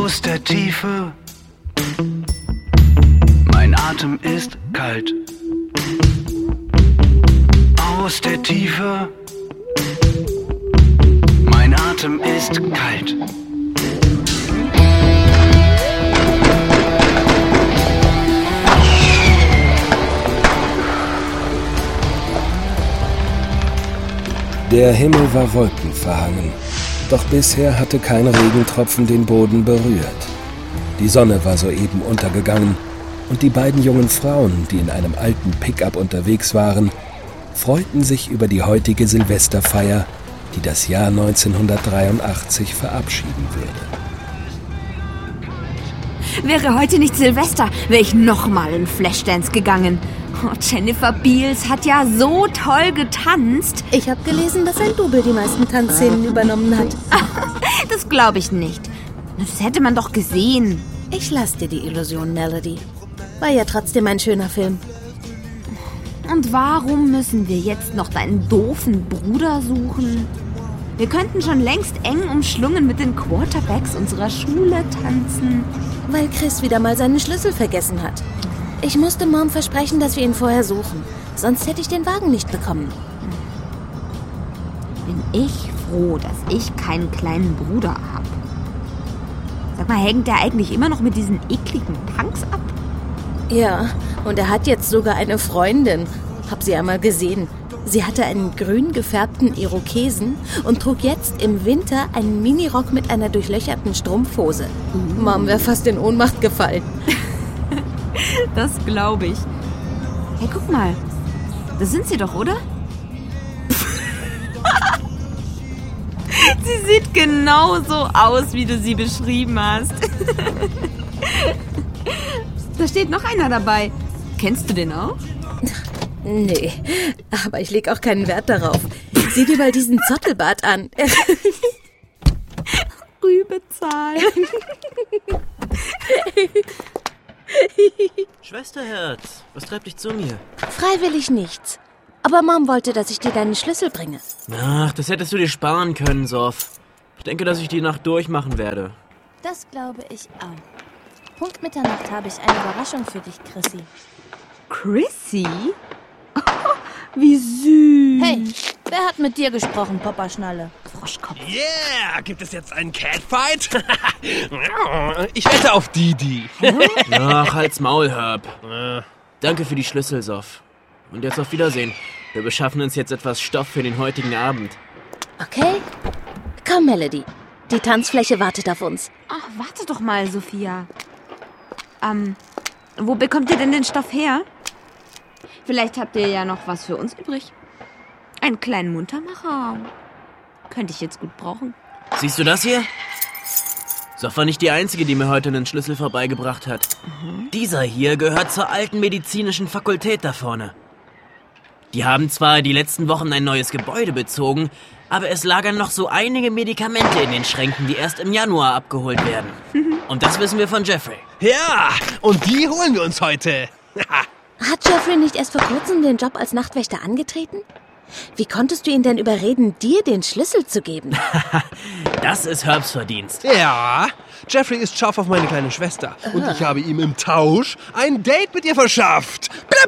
Aus der Tiefe, mein Atem ist kalt. Aus der Tiefe, mein Atem ist kalt. Der Himmel war wolkenverhangen, doch bisher hatte kein Regentropfen den Boden berührt. Die Sonne war soeben untergegangen und die beiden jungen Frauen, die in einem alten Pickup unterwegs waren, freuten sich über die heutige Silvesterfeier, die das Jahr 1983 verabschieden würde. Wäre heute nicht Silvester, wäre ich nochmal in Flashdance gegangen. Oh, Jennifer Beals hat ja so toll getanzt. Ich habe gelesen, dass ein Double die meisten Tanzszenen übernommen hat. Das glaube ich nicht. Das hätte man doch gesehen. Ich lasse dir die Illusion, Melody. War ja trotzdem ein schöner Film. Und warum müssen wir jetzt noch deinen doofen Bruder suchen? Wir könnten schon längst eng umschlungen mit den Quarterbacks unserer Schule tanzen. Weil Chris wieder mal seinen Schlüssel vergessen hat. Ich musste Mom versprechen, dass wir ihn vorher suchen. Sonst hätte ich den Wagen nicht bekommen. Bin ich froh, dass ich keinen kleinen Bruder habe. Sag mal, hängt der eigentlich immer noch mit diesen ekligen Punks ab? Ja, und er hat jetzt sogar eine Freundin. Hab sie einmal gesehen. Sie hatte einen grün gefärbten Irokesen und trug jetzt im Winter einen Minirock mit einer durchlöcherten Strumpfhose. Mom wäre fast in Ohnmacht gefallen. Das glaube ich. Hey, guck mal. Das sind sie doch, oder? Sie sieht genauso aus, wie du sie beschrieben hast. Da steht noch einer dabei. Kennst du den auch? Nee, aber ich leg auch keinen Wert darauf. Sieh dir mal diesen Zottelbart an. Rübe zahlen. Schwesterherz, was treibt dich zu mir? Freiwillig nichts. Aber Mom wollte, dass ich dir deinen Schlüssel bringe. Ach, das hättest du dir sparen können, Sof. Ich denke, dass ich die Nacht durchmachen werde. Das glaube ich auch. Punkt Mitternacht habe ich eine Überraschung für dich, Chrissy. Chrissy? Oh, wie süß. Hey, wer hat mit dir gesprochen, Popperschnalle? Froschkopf. Yeah, gibt es jetzt einen Catfight? Ich wette auf Didi. Ach, halt's Maul, Herb. Danke für die Schlüssel, Sof. Und jetzt auf Wiedersehen. Wir beschaffen uns jetzt etwas Stoff für den heutigen Abend. Okay? Komm, Melody. Die Tanzfläche wartet auf uns. Ach, warte doch mal, Sophia. Wo bekommt ihr denn den Stoff her? Vielleicht habt ihr ja noch was für uns übrig. Einen kleinen Muntermacher. Könnte ich jetzt gut brauchen. Siehst du das hier? Sof war nicht die Einzige, die mir heute einen Schlüssel vorbeigebracht hat. Dieser hier gehört zur alten medizinischen Fakultät da vorne. Die haben zwar die letzten Wochen ein neues Gebäude bezogen, aber es lagern noch so einige Medikamente in den Schränken, die erst im Januar abgeholt werden. Und das wissen wir von Jeffrey. Ja, und die holen wir uns heute. Hat Jeffrey nicht erst vor kurzem den Job als Nachtwächter angetreten? Wie konntest du ihn denn überreden, dir den Schlüssel zu geben? Das ist Herbs Verdienst. Ja, Jeffrey ist scharf auf meine kleine Schwester. Und ich habe ihm im Tausch ein Date mit ihr verschafft.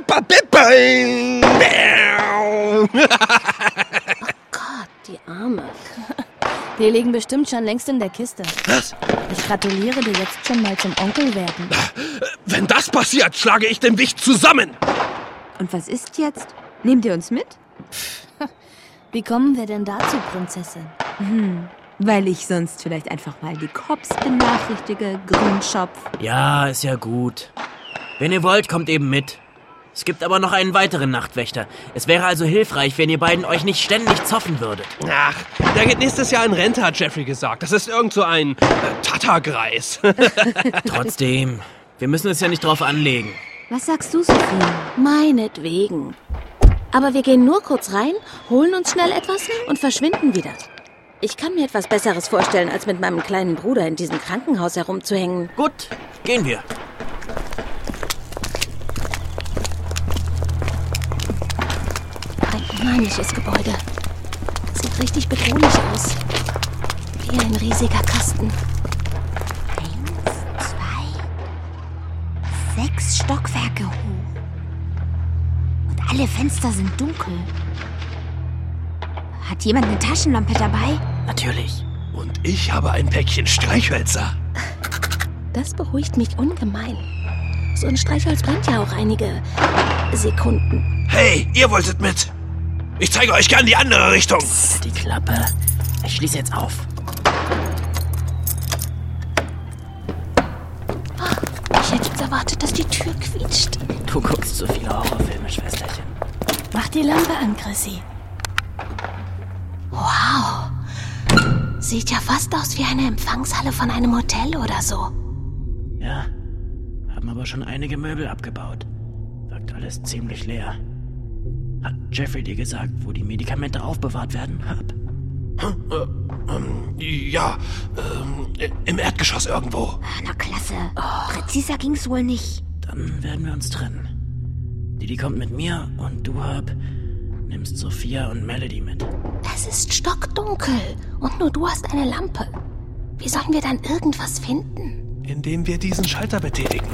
Oh Gott, die Arme. Die liegen bestimmt schon längst in der Kiste. Was? Ich gratuliere dir jetzt schon mal zum Onkel werden. Wenn das passiert, schlage ich den Wicht zusammen. Und was ist jetzt? Nehmt ihr uns mit? Wie kommen wir denn dazu, Prinzessin? Weil ich sonst vielleicht einfach mal die Cops benachrichtige, Grünschopf. Ja, ist ja gut. Wenn ihr wollt, kommt eben mit. Es gibt aber noch einen weiteren Nachtwächter. Es wäre also hilfreich, wenn ihr beiden euch nicht ständig zoffen würdet. Ach, der geht nächstes Jahr in Rente, hat Jeffrey gesagt. Das ist irgend so ein Tattergreis. Trotzdem, wir müssen es ja nicht drauf anlegen. Was sagst du, Sophia? Meinetwegen. Aber wir gehen nur kurz rein, holen uns schnell etwas und verschwinden wieder. Ich kann mir etwas Besseres vorstellen, als mit meinem kleinen Bruder in diesem Krankenhaus herumzuhängen. Gut, gehen wir. Ein unheimliches Gebäude. Sieht richtig bedrohlich aus. Wie ein riesiger Kasten. 6 Stockwerke hoch. Und alle Fenster sind dunkel. Hat jemand eine Taschenlampe dabei? Natürlich. Und ich habe ein Päckchen Streichhölzer. Das beruhigt mich ungemein. So ein Streichholz brennt ja auch einige Sekunden. Hey, ihr wolltet mit. Ich zeige euch gern die andere Richtung. Die Klappe. Ich schließe jetzt auf. Ich hätte jetzt erwartet, dass die Tür quietscht. Du guckst so viele Horrorfilme, Schwesterchen. Mach die Lampe an, Chrissy. Wow. Sieht ja fast aus wie eine Empfangshalle von einem Hotel oder so. Ja, haben aber schon einige Möbel abgebaut. Wirkt alles ziemlich leer. Hat Jeffrey dir gesagt, wo die Medikamente aufbewahrt werden, Herb? Ja, im Erdgeschoss irgendwo. Na klasse. Präziser ging's wohl nicht. Dann werden wir uns trennen. Didi kommt mit mir und du, Herb, nimmst Sophia und Melody mit. Es ist stockdunkel und nur du hast eine Lampe. Wie sollen wir dann irgendwas finden? Indem wir diesen Schalter betätigen.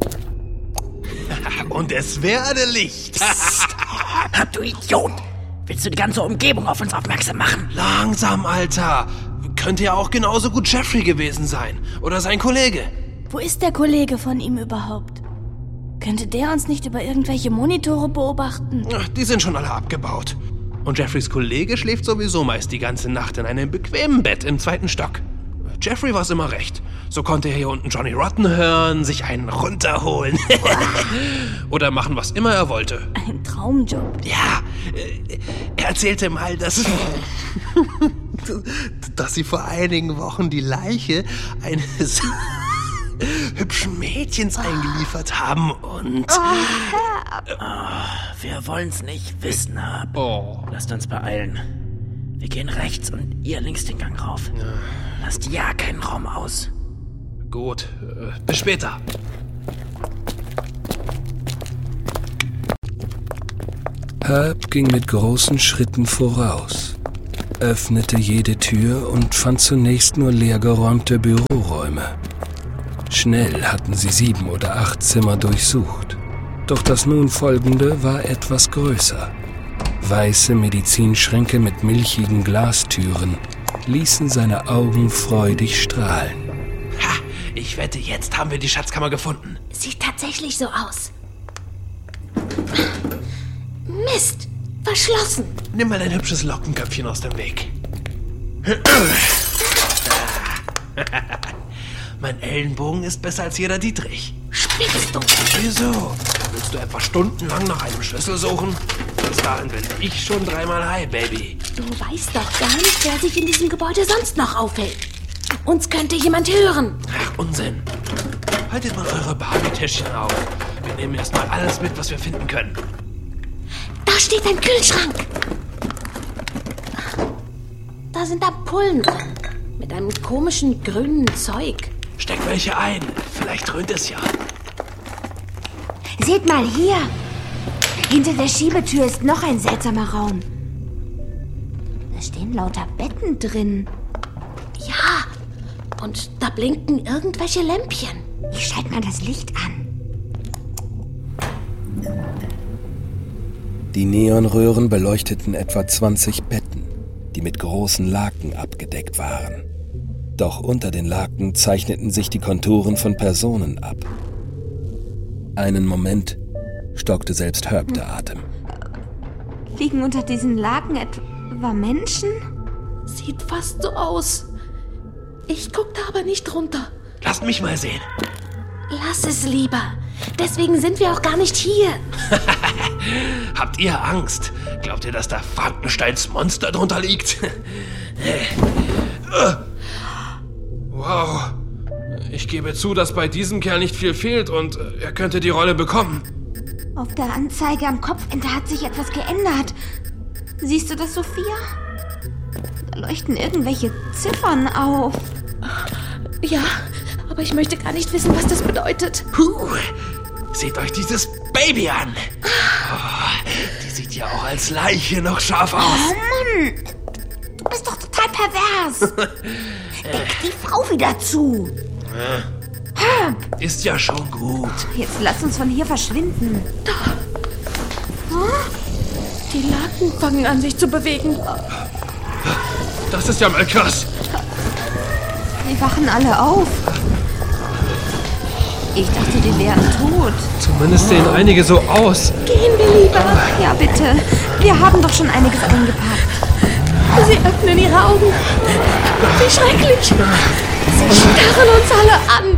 Und es werde Licht. Herb, du Idiot! Willst du die ganze Umgebung auf uns aufmerksam machen? Langsam, Alter. Könnte ja auch genauso gut Jeffrey gewesen sein. Oder sein Kollege. Wo ist der Kollege von ihm überhaupt? Könnte der uns nicht über irgendwelche Monitore beobachten? Ach, die sind schon alle abgebaut. Und Jeffreys Kollege schläft sowieso meist die ganze Nacht in einem bequemen Bett im 2. Stock. Jeffrey war's immer recht. So konnte er hier unten Johnny Rotten hören, sich einen runterholen. Oder machen, was immer er wollte. Ein Traumjob. Ja, er erzählte mal, dass sie vor einigen Wochen die Leiche eines hübschen Mädchens eingeliefert haben und... Wir wollen's nicht wissen, Herb. Oh. Lasst uns beeilen. Wir gehen rechts und ihr links den Gang rauf. Lasst ja keinen Raum aus. Gut, bis später. Herb ging mit großen Schritten voraus, öffnete jede Tür und fand zunächst nur leergeräumte Büroräume. Schnell hatten sie 7 oder 8 Zimmer durchsucht. Doch das nun folgende war etwas größer. Weiße Medizinschränke mit milchigen Glastüren ließen seine Augen freudig strahlen. Ha, ich wette, jetzt haben wir die Schatzkammer gefunden. Sieht tatsächlich so aus. Mist, verschlossen. Nimm mal dein hübsches Lockenköpfchen aus dem Weg. Mein Ellenbogen ist besser als jeder Dietrich. Spinnst du? Wieso? Willst du etwa stundenlang nach einem Schlüssel suchen? Bis dahin bin ich schon 3-mal high, Baby. Du weißt doch gar nicht, wer sich in diesem Gebäude sonst noch aufhält. Uns könnte jemand hören. Ach, Unsinn. Haltet mal eure Barbie-Täschchen auf. Wir nehmen erstmal alles mit, was wir finden können. Da steht ein Kühlschrank. Da sind Ampullen drin. Mit einem komischen grünen Zeug. Steck welche ein. Vielleicht dröhnt es ja. Seht mal hier. Hinter der Schiebetür ist noch ein seltsamer Raum. Da stehen lauter Betten drin. Ja, und da blinken irgendwelche Lämpchen. Ich schalte mal das Licht an. Die Neonröhren beleuchteten etwa 20 Betten, die mit großen Laken abgedeckt waren. Doch unter den Laken zeichneten sich die Konturen von Personen ab. Einen Moment stockte selbst Herb der Atem. Liegen unter diesen Laken etwa Menschen? Sieht fast so aus. Ich guck da aber nicht runter. Lasst mich mal sehen. Lass es lieber. Deswegen sind wir auch gar nicht hier. Habt ihr Angst? Glaubt ihr, dass da Frankensteins Monster drunter liegt? Wow. Ich gebe zu, dass bei diesem Kerl nicht viel fehlt und er könnte die Rolle bekommen. Auf der Anzeige am Kopfende hat sich etwas geändert. Siehst du das, Sophia? Da leuchten irgendwelche Ziffern auf. Ja, aber ich möchte gar nicht wissen, was das bedeutet. Seht euch dieses Baby an. Oh, die sieht ja auch als Leiche noch scharf aus. Oh Mann! Du bist doch total pervers. Deck die Frau wieder zu. Berg. Ist ja schon gut. Jetzt lass uns von hier verschwinden. Die Laken fangen an, sich zu bewegen. Das ist ja mal krass. Die wachen alle auf. Ich dachte, die wären tot. Zumindest sehen einige so aus. Gehen wir lieber. Ja, bitte. Wir haben doch schon einiges eingepackt. Sie öffnen ihre Augen. Wie schrecklich. Sie starren uns alle an.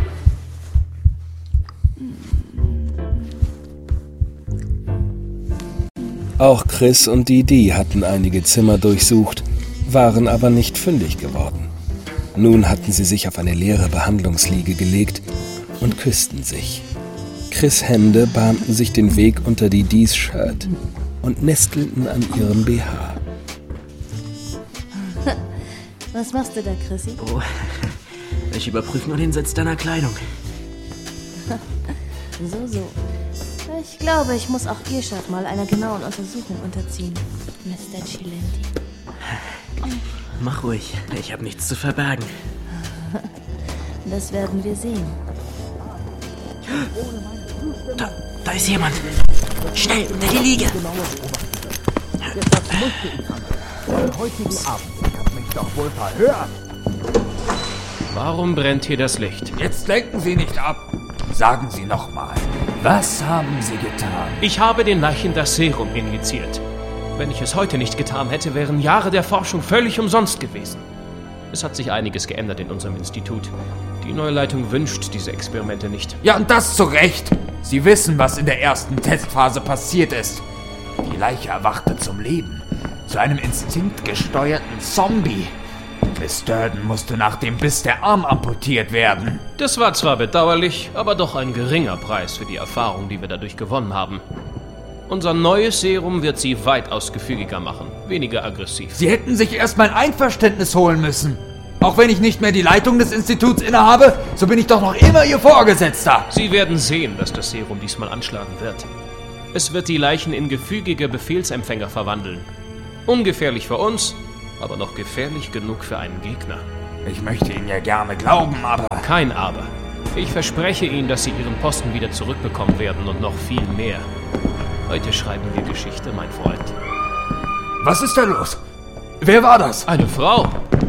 Auch Chris und Didi hatten einige Zimmer durchsucht, waren aber nicht fündig geworden. Nun hatten sie sich auf eine leere Behandlungsliege gelegt und küssten sich. Chris' Hände bahnten sich den Weg unter Didis Shirt und nestelten an ihrem BH. Was machst du da, Chrissy? Oh, ich überprüfe nur den Sitz deiner Kleidung. So. Ich glaube, ich muss auch Ihr Shirt mal einer genauen Untersuchung unterziehen, Mr. Cilenti. Mach ruhig, ich habe nichts zu verbergen. Das werden wir sehen. Da ist jemand. Schnell, unter die Liege. Warum brennt hier das Licht? Jetzt lenken Sie nicht ab. Sagen Sie nochmal, was haben Sie getan? Ich habe den Leichen das Serum injiziert. Wenn ich es heute nicht getan hätte, wären Jahre der Forschung völlig umsonst gewesen. Es hat sich einiges geändert in unserem Institut. Die neue Leitung wünscht diese Experimente nicht. Ja, und das zu Recht. Sie wissen, was in der ersten Testphase passiert ist. Die Leiche erwachte zum Leben. Zu einem instinktgesteuerten Zombie. Miss Durden musste nach dem Biss der Arm amputiert werden. Das war zwar bedauerlich, aber doch ein geringer Preis für die Erfahrung, die wir dadurch gewonnen haben. Unser neues Serum wird sie weitaus gefügiger machen, weniger aggressiv. Sie hätten sich erst mein Einverständnis holen müssen. Auch wenn ich nicht mehr die Leitung des Instituts innehabe, so bin ich doch noch immer Ihr Vorgesetzter. Sie werden sehen, dass das Serum diesmal anschlagen wird. Es wird die Leichen in gefügige Befehlsempfänger verwandeln. Ungefährlich für uns, aber noch gefährlich genug für einen Gegner. Ich möchte Ihnen ja gerne glauben, aber... Kein Aber. Ich verspreche Ihnen, dass Sie Ihren Posten wieder zurückbekommen werden und noch viel mehr. Heute schreiben wir Geschichte, mein Freund. Was ist da los? Wer war das? Eine Frau.